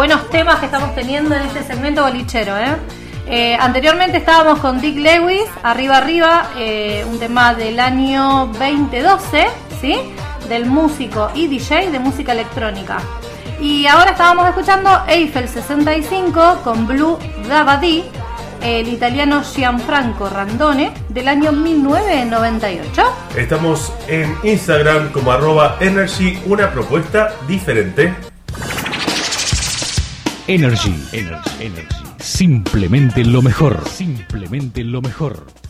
buenos temas que estamos teniendo en este segmento bolichero, anteriormente estábamos con Dick Lewis, Arriba Arriba, un tema del año 2012, ¿sí? Del músico y DJ de música electrónica. Y ahora estábamos escuchando Eiffel 65 con Blue Dabadi, el italiano Gianfranco Randone, del año 1998. Estamos en Instagram como @energy, una propuesta diferente. Energy. Simplemente lo mejor.